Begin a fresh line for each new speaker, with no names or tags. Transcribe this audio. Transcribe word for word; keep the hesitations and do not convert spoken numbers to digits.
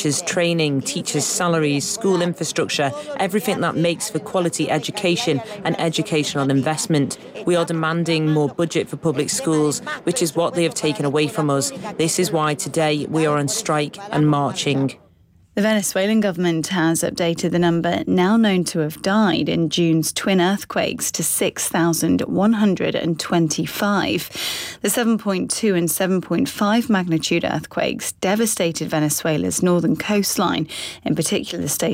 teachers' training, teachers' salaries, school infrastructure, everything that makes for quality education and educational investment. We are demanding more budget for public schools, which is what they have taken away from us. This is why today we are on strike and marching.
The Venezuelan government has updated the number now known to have died in June's twin earthquakes to six thousand one hundred twenty-five. The seven point two and seven point five magnitude earthquakes devastated Venezuela's northern coastline, in particular the state